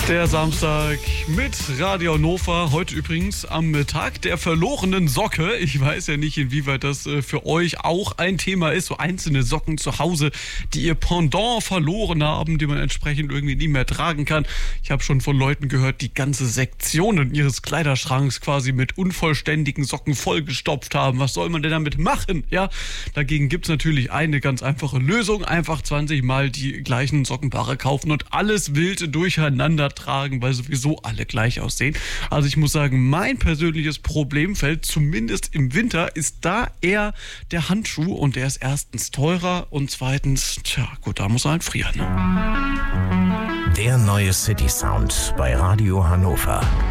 Der Samstag mit Radio Hannover. Heute übrigens am Tag der verlorenen Socke. Ich weiß ja nicht, inwieweit das für euch auch ein Thema ist. So einzelne Socken zu Hause, die ihr Pendant verloren haben, die man entsprechend irgendwie nie mehr tragen kann. Ich habe schon von Leuten gehört, die ganze Sektionen ihres Kleiderschranks quasi mit unvollständigen Socken vollgestopft haben. Was soll man denn damit machen? Ja, dagegen gibt es natürlich eine ganz einfache Lösung. Einfach 20 Mal die gleichen Sockenpaare kaufen und alles wild durcheinander tragen, weil sowieso alle gleich aussehen. Also ich muss sagen, mein persönliches Problemfeld, zumindest im Winter, ist da eher der Handschuh, und der ist erstens teurer und zweitens, da muss er halt frieren. Der neue City Sound bei Radio Hannover.